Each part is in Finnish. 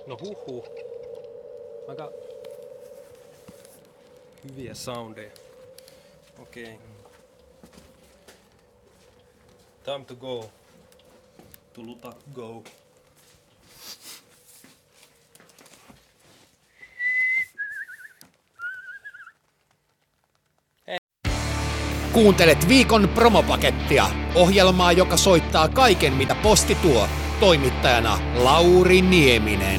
No huhu. Aika hyviä soundeja. Okei. Time to go. Tuluta go. Kuuntelet viikon promopakettia, ohjelmaa, joka soittaa kaiken, mitä posti tuo. Toimittajana Lauri Nieminen.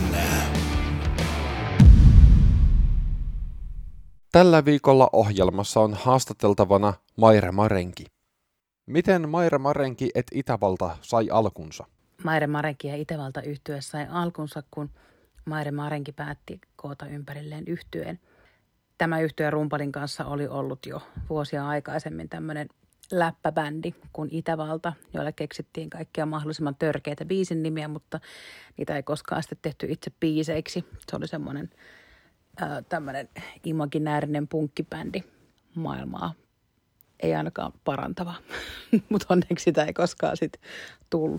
Tällä viikolla ohjelmassa on haastateltavana Maire Marenki. Miten Maire Marenki et Itävalta sai alkunsa? Maire Marenki ja Itävalta -yhtye sai alkunsa, kun Maire Marenki päätti koota ympärilleen yhtyeen. Tämä yhtye rumpalin kanssa oli ollut jo vuosia aikaisemmin tämmöinen läppäbändi kuin Itävalta, joilla keksittiin kaikkia mahdollisimman törkeitä biisin nimiä, mutta niitä ei koskaan sitten tehty itse biiseiksi. Se oli semmoinen tämmöinen imaginäärinen punkkibändi, maailmaa ei ainakaan parantava, mutta onneksi sitä ei koskaan sitten tullut.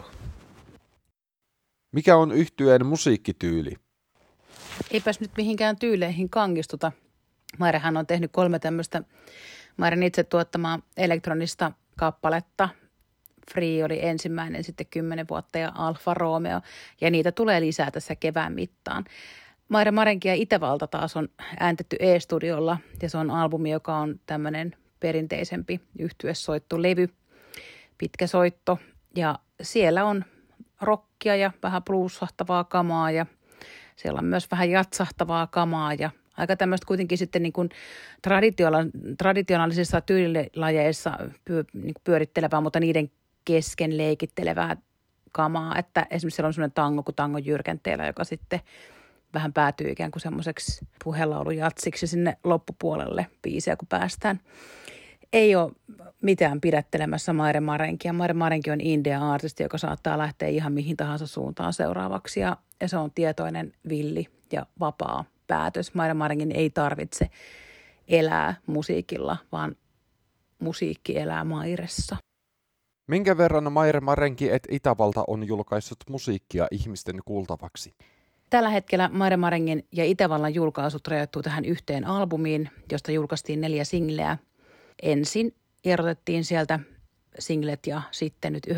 Mikä on yhtyeen musiikkityyli? Eipäs nyt mihinkään tyyleihin kangistuta. Mairehan on tehnyt 3 tämmöistä Mairen itse tuottamaa elektronista kappaletta. Free oli ensimmäinen, sitten 10 vuotta ja Alfa Romeo. Ja niitä tulee lisää tässä kevään mittaan. Maire Marenki ja Itävalta taas on ääntetty E-studiolla ja se on albumi, joka on tämmöinen perinteisempi yhtyesoittolevy, pitkä soitto. Ja siellä on rockia ja vähän bluesahtavaa kamaa ja siellä on myös vähän jatsahtavaa kamaa ja aika tämmöistä kuitenkin sitten niin kuin traditionaalisissa tyylilajeissa pyörittelevää, mutta niiden kesken leikittelevää kamaa. Että esimerkiksi siellä on semmoinen tango kuin Tango Jyrkänteellä, joka sitten vähän päätyy ikään kuin semmoiseksi puhelaulujatsiksi sinne loppupuolelle biisiä, kun päästään. Ei ole mitään pidättelemässä Maire Marenkia. Maire Marenki on indie-artisti, joka saattaa lähteä ihan mihin tahansa suuntaan seuraavaksi ja se on tietoinen, villi ja vapaa päätös. Maire Marenkin ei tarvitse elää musiikilla, vaan musiikki elää Mairessa. Minkä verran Maire Marenki et Itävalta on julkaissut musiikkia ihmisten kuultavaksi? Tällä hetkellä Maire Marengin ja Itävallan julkaisut rajoittuu tähän yhteen albumiin, josta julkaistiin 4 singleä. Ensin erotettiin sieltä singlet ja sitten nyt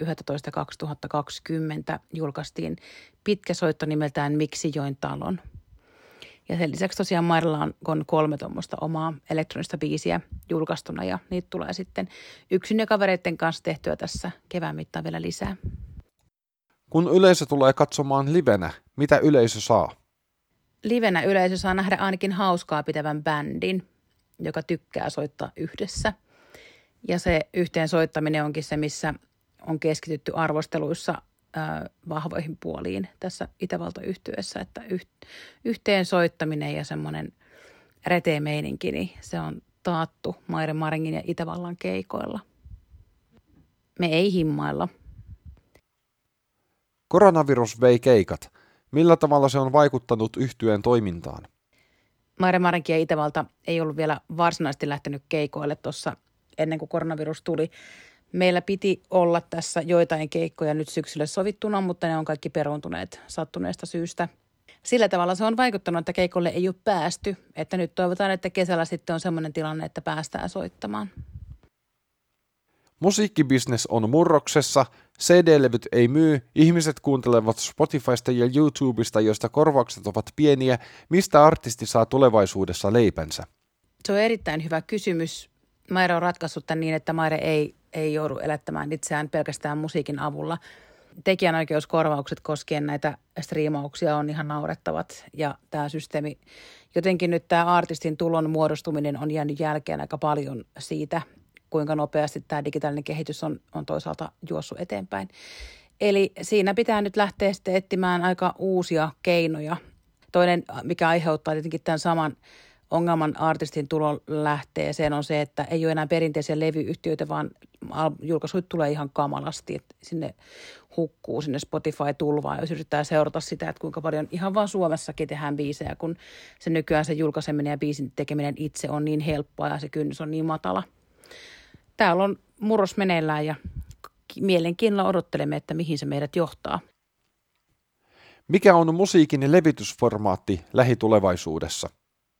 11.11.2020 julkaistiin pitkä soitto nimeltään Miksi join talon. Ja sen lisäksi tosiaan Mairella on 3 tuommoista omaa elektronista biisiä julkaistuna ja niitä tulee sitten yksin ja kavereiden kanssa tehtyä tässä kevään mittaan vielä lisää. Kun yleisö tulee katsomaan livenä, mitä yleisö saa? Livenä yleisö saa nähdä ainakin hauskaa pitävän bändin, joka tykkää soittaa yhdessä. Ja se yhteen soittaminen onkin se, missä on keskitytty arvosteluissa vahvoihin puoliin tässä Itävalta-yhtyeessä, että yhteen soittaminen ja semmoinen reteemeininki, niin se on taattu Maire Marengin ja Itävallan keikoilla. Me ei himmailla. Koronavirus vei keikat. Millä tavalla se on vaikuttanut yhtyeen toimintaan? Maire Marenki ja Itävalta ei ollut vielä varsinaisesti lähtenyt keikoille tuossa ennen kuin koronavirus tuli. Meillä piti olla tässä joitain keikkoja nyt syksyllä sovittuna, mutta ne on kaikki peruuntuneet sattuneesta syystä. Sillä tavalla se on vaikuttanut, että keikolle ei ole päästy. Että nyt toivotaan, että kesällä sitten on sellainen tilanne, että päästään soittamaan. Musiikkibisnes on murroksessa, CD-levyt ei myy, ihmiset kuuntelevat Spotifysta ja YouTubesta, joista korvaukset ovat pieniä. Mistä artisti saa tulevaisuudessa leipänsä? Se on erittäin hyvä kysymys. Maire on ratkaissut tämän niin, että Maire ei joudu elättämään itseään pelkästään musiikin avulla. Tekijänoikeuskorvaukset koskien näitä striimauksia on ihan naurettavat ja tämä systeemi, jotenkin nyt tämä artistin tulon muodostuminen on jäänyt jälkeen aika paljon siitä, kuinka nopeasti tämä digitaalinen kehitys on toisaalta juossut eteenpäin. Eli siinä pitää nyt lähteä sitten etsimään aika uusia keinoja. Toinen, mikä aiheuttaa tietenkin tämän saman ongelman artistin tulon lähteeseen on se, että ei ole enää perinteisiä levyyhtiöitä, vaan julkaisuit tulee ihan kamalasti, että sinne hukkuu sinne Spotify-tulvaan, jos yrittää seurata sitä, että kuinka paljon ihan vaan Suomessakin tehdään biisejä, kun se nykyään se julkaiseminen ja biisin tekeminen itse on niin helppoa ja se kynnys on niin matala. Täällä on murros meneillään ja mielenkiinnolla odottelemme, että mihin se meidät johtaa. Mikä on musiikin levitysformaatti lähitulevaisuudessa?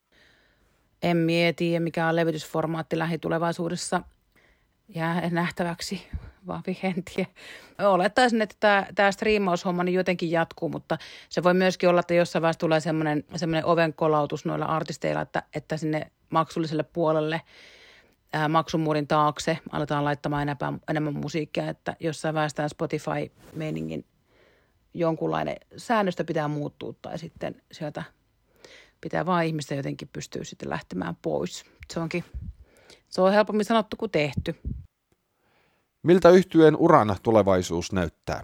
En mieti, mikä on levitysformaatti lähitulevaisuudessa. Jää nähtäväksi, vahvi en tiedä. Olettaisin, että tämä striimaushomma niin jotenkin jatkuu, mutta se voi myöskin olla, että jossain vaiheessa tulee semmoinen ovenkolautus noilla artisteilla, että sinne maksulliselle puolelle maksumuurin taakse aletaan laittamaan enemmän musiikkia, että jossain vaiheessa tämä Spotify-meiningin jonkunlainen säännöstä pitää muuttua tai sitten sieltä pitää vaan ihmistä jotenkin pystyä sitten lähtemään pois. Se on helpommin sanottu kuin tehty. Miltä yhtyeen uran tulevaisuus näyttää?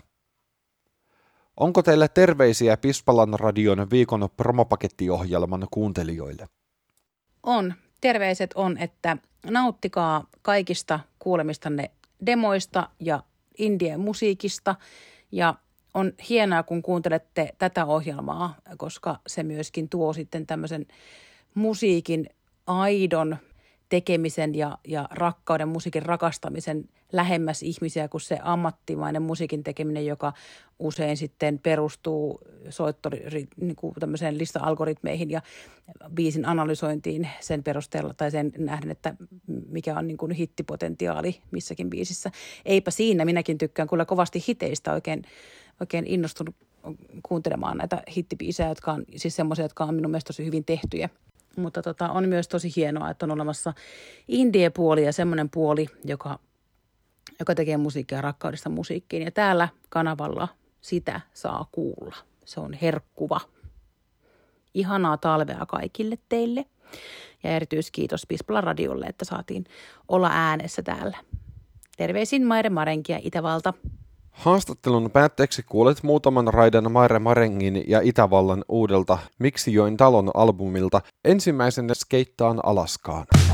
Onko teillä terveisiä Pispalan radion viikon promopakettiohjelman kuuntelijoille? On. Terveiset on, että nauttikaa kaikista kuulemistanne demoista ja indie-musiikista ja on hienoa, kun kuuntelette tätä ohjelmaa, koska se myöskin tuo sitten tämmöisen musiikin aidon tekemisen ja rakkauden, musiikin rakastamisen lähemmäs ihmisiä kuin se ammattimainen musiikin tekeminen, joka usein sitten perustuu niin kuin tämmöiseen lista-algoritmeihin ja biisin analysointiin sen perusteella tai sen nähden, että mikä on niin kuin hittipotentiaali missäkin biisissä. Eipä siinä, minäkin tykkään kyllä kovasti hiteistä, oikein innostunut kuuntelemaan näitä hittibiisejä, jotka on siis semmoisia, jotka on minun mielestä tosi hyvin tehtyjä. Mutta on myös tosi hienoa, että on olemassa indie-puoli ja semmoinen puoli, joka tekee musiikkia rakkaudesta musiikkiin. Ja täällä kanavalla sitä saa kuulla. Se on herkkuva. Ihanaa talvea kaikille teille. Ja erityiskiitos Pispalan radiolle, että saatiin olla äänessä täällä. Terveisin Maire Marenkia Itävalta. Haastattelun päätteeksi kuulet muutaman raidan Maire Marengin ja Itävallan uudelta Miksi join talon albumilta ensimmäisen Skeittaan Alaskaan.